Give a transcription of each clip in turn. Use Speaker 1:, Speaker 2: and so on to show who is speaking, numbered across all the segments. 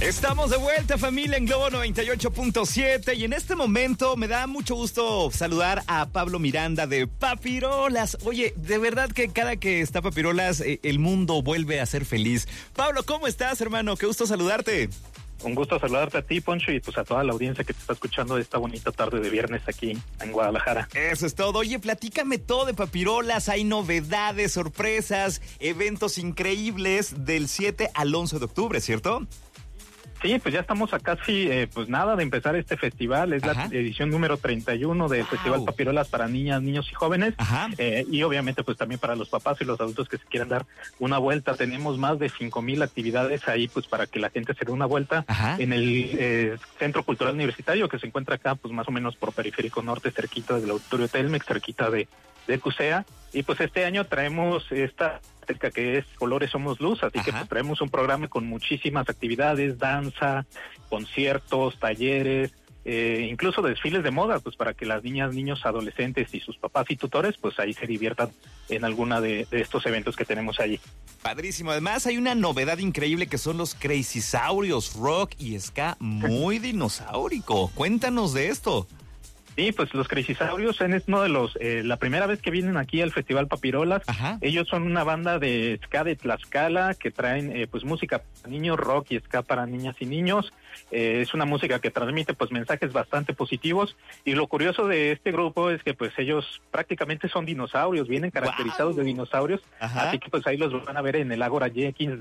Speaker 1: Estamos de vuelta, familia, en Globo 98.7, y en este momento me da mucho gusto saludar a Pablo Miranda de Papirolas. Oye, de verdad que cada que está Papirolas, el mundo vuelve a ser feliz. Pablo, ¿cómo estás, hermano? Qué gusto saludarte.
Speaker 2: Un gusto saludarte a ti, Poncho, y pues a toda la audiencia que te está escuchando esta bonita tarde de viernes aquí en Guadalajara.
Speaker 1: Eso es todo. Oye, platícame todo de Papirolas. Hay novedades, sorpresas, eventos increíbles del 7 al 11 de octubre, ¿cierto?
Speaker 2: Sí, pues ya estamos a casi, pues nada de empezar este festival. Es la edición número 31 del Festival Papirolas para niñas, niños y jóvenes. Y obviamente pues también para los papás y los adultos que se quieran dar una vuelta. Tenemos más de 5,000 actividades ahí pues para que la gente se dé una vuelta en el Centro Cultural Universitario, que se encuentra acá pues más o menos por Periférico Norte, cerquita del Auditorio Telmex, cerquita de CUSEA. Y pues este año traemos esta que es Colores Somos Luz, así que pues traemos un programa con muchísimas actividades, danza, conciertos, talleres, incluso desfiles de moda, pues para que las niñas, niños, adolescentes y sus papás y tutores pues ahí se diviertan en alguna de estos eventos que tenemos allí.
Speaker 1: Padrísimo. Además hay una novedad increíble que son los Crazysaurios, rock y ska muy dinosaurico. Cuéntanos de esto.
Speaker 2: Sí, pues los Crazysaurios es uno de los, la primera vez que vienen aquí al Festival Papirolas. Ellos son una banda de ska de Tlaxcala que traen pues música para niños, rock y ska para niñas y niños. Es una música que transmite pues mensajes bastante positivos, y lo curioso de este grupo es que pues ellos prácticamente son dinosaurios, vienen caracterizados de dinosaurios, así que pues ahí los van a ver en el Ágora Jenkins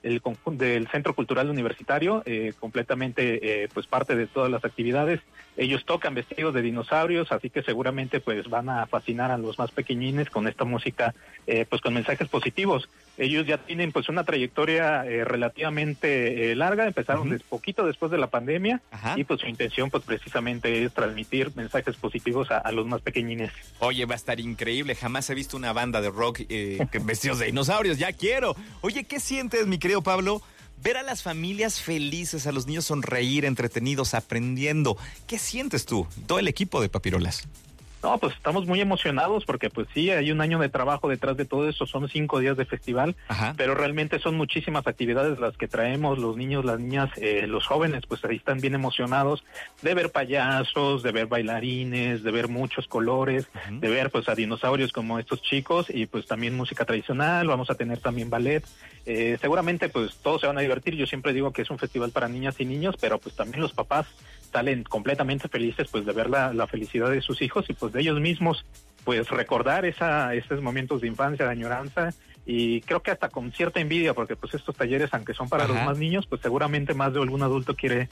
Speaker 2: del Centro Cultural Universitario, completamente pues parte de todas las actividades. Ellos tocan vestidos de dinosaurios, así que seguramente pues van a fascinar a los más pequeñines con esta música pues con mensajes positivos. Ellos ya tienen pues una trayectoria relativamente larga, empezaron poquito después de la pandemia, y pues su intención pues precisamente es transmitir mensajes positivos a los más pequeñines.
Speaker 1: Oye, va a estar increíble, jamás he visto una banda de rock vestidos de dinosaurios, ya quiero. Oye, ¿qué sientes, mi querido Pablo? Ver a las familias felices, a los niños sonreír, entretenidos, aprendiendo. ¿Qué sientes tú, todo el equipo de Papirolas?
Speaker 2: No, pues estamos muy emocionados porque pues sí, hay un año de trabajo detrás de todo eso, son 5 días de festival, pero realmente son muchísimas actividades las que traemos, los niños, las niñas, los jóvenes, pues ahí están bien emocionados de ver payasos, de ver bailarines, de ver muchos colores, de ver pues a dinosaurios como estos chicos, y pues también música tradicional, vamos a tener también ballet. Seguramente pues todos se van a divertir. Yo siempre digo que es un festival para niñas y niños, pero pues también los papás salen completamente felices pues de ver la felicidad de sus hijos, y pues de ellos mismos pues recordar esos momentos de infancia, de añoranza, y creo que hasta con cierta envidia, porque pues estos talleres, aunque son para los más niños, pues seguramente más de algún adulto quiere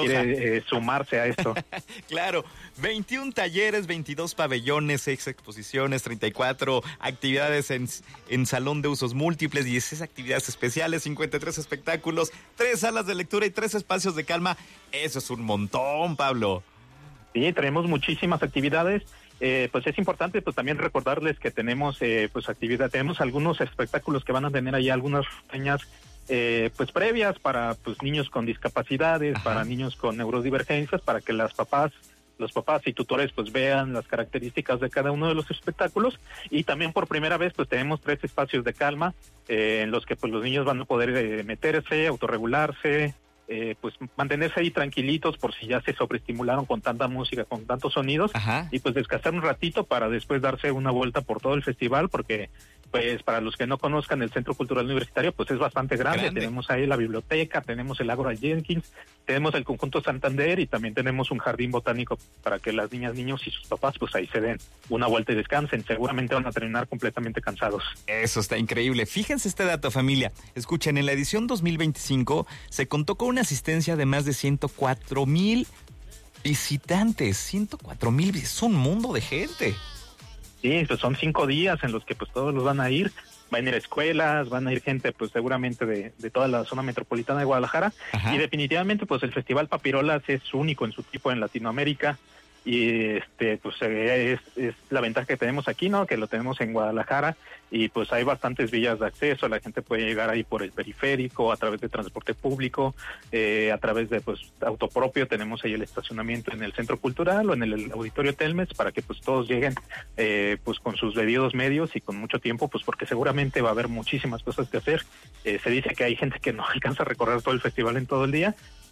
Speaker 2: sumarse a esto.
Speaker 1: Claro, 21 talleres, 22 pabellones, 6 exposiciones, 34 actividades en salón de usos múltiples, 16 actividades especiales, 53 espectáculos, 3 salas de lectura y 3 espacios de calma. Eso es un montón, Pablo.
Speaker 2: Sí, tenemos muchísimas actividades. Pues es importante pues también recordarles que tenemos pues tenemos algunos espectáculos que van a tener ahí, algunas reseñas pues previas para pues niños con discapacidades, para niños con neurodivergencias, para que los papás y tutores pues vean las características de cada uno de los espectáculos. Y también por primera vez pues tenemos 3 espacios de calma en los que pues los niños van a poder meterse, autorregularse, pues mantenerse ahí tranquilitos por si ya se sobreestimularon con tanta música, con tantos sonidos, y pues descansar un ratito para después darse una vuelta por todo el festival, porque pues para los que no conozcan el Centro Cultural Universitario pues es bastante grande. Tenemos ahí la biblioteca, tenemos el Ágora Jenkins, tenemos el Conjunto Santander, y también tenemos un jardín botánico para que las niñas, niños y sus papás pues ahí se den una vuelta y descansen. Seguramente van a terminar completamente cansados.
Speaker 1: Eso está increíble. Fíjense este dato, familia. Escuchen, en la edición 2025 se contó con una asistencia de más de 104,000 visitantes. 104,000, es un mundo de gente.
Speaker 2: Sí, pues son 5 días en los que pues todos los van a ir escuelas, van a ir gente pues seguramente de toda la zona metropolitana de Guadalajara, y definitivamente pues el Festival Papirolas es único en su tipo en Latinoamérica. Y pues es la ventaja que tenemos aquí, ¿no? Que lo tenemos en Guadalajara, y pues hay bastantes vías de acceso. La gente puede llegar ahí por el periférico, a través de transporte público, a través de pues auto propio. Tenemos ahí el estacionamiento en el Centro Cultural o en el Auditorio Telmex, para que pues todos lleguen pues con sus debidos medios y con mucho tiempo, pues porque seguramente va a haber muchísimas cosas que hacer. Se dice que hay gente que no alcanza a recorrer todo el festival en todo el día,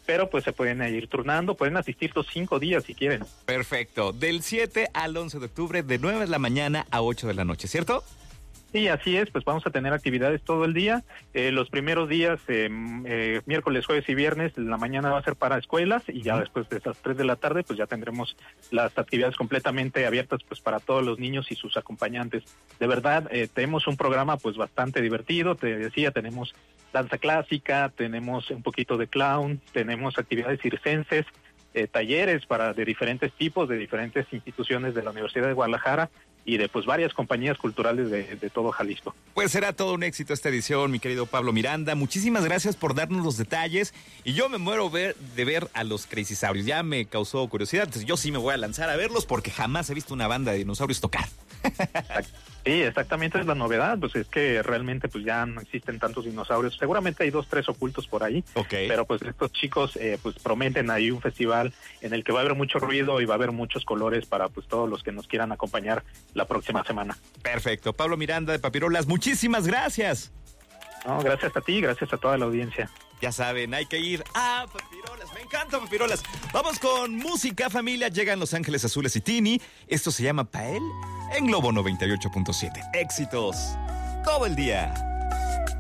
Speaker 2: pero pues se pueden ir turnando, pueden asistir los 5 días si quieren.
Speaker 1: Perfecto. Del 7 al 11 de octubre, de 9 de la mañana a 8 de la noche, ¿cierto?
Speaker 2: Sí, así es, pues vamos a tener actividades todo el día. Los primeros días, miércoles, jueves y viernes, la mañana va a ser para escuelas y ya después de esas 3 de la tarde, pues ya tendremos las actividades completamente abiertas pues para todos los niños y sus acompañantes. De verdad, tenemos un programa pues bastante divertido, te decía, tenemos danza clásica, tenemos un poquito de clown, tenemos actividades circenses, talleres de diferentes tipos, de diferentes instituciones de la Universidad de Guadalajara y de pues varias compañías culturales de todo Jalisco.
Speaker 1: Pues será todo un éxito esta edición, mi querido Pablo Miranda. Muchísimas gracias por darnos los detalles y yo me muero de ver a los Crazysaurios. Ya me causó curiosidad, entonces yo sí me voy a lanzar a verlos porque jamás he visto una banda de dinosaurios tocar.
Speaker 2: Sí, exactamente, es la novedad, pues es que realmente pues ya no existen tantos dinosaurios, seguramente hay 2, 3 ocultos por ahí, pero pues estos chicos pues prometen ahí un festival en el que va a haber mucho ruido y va a haber muchos colores para pues todos los que nos quieran acompañar la próxima semana.
Speaker 1: Perfecto, Pablo Miranda de Papirolas, muchísimas gracias.
Speaker 2: No, gracias a ti, gracias a toda la audiencia.
Speaker 1: Ya saben, hay que ir a Papirolas. Me encanta Papirolas. Vamos con música, familia. Llegan Los Ángeles Azules y Tini. Esto se llama Pael en Globo 98.7. Éxitos todo el día.